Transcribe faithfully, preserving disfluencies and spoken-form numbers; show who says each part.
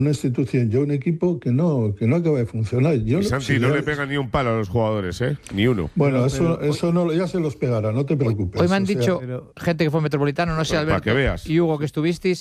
Speaker 1: una institución, yo un equipo que no que no acaba de funcionar. Yo
Speaker 2: y
Speaker 1: no-
Speaker 2: Santi
Speaker 1: si
Speaker 2: no
Speaker 1: ya-
Speaker 2: le pega ni un palo a los jugadores, ¿eh? Ni uno.
Speaker 1: Bueno,
Speaker 3: Pero-
Speaker 1: eso,
Speaker 3: pero-
Speaker 1: eso no, ya se los pegará, no te preocupes.
Speaker 4: Hoy me han
Speaker 1: O sea,
Speaker 4: dicho
Speaker 3: pero-
Speaker 4: gente que fue Metropolitano, no sé,
Speaker 2: Para
Speaker 4: Alberto
Speaker 2: que veas.
Speaker 4: y Hugo, que estuvisteis,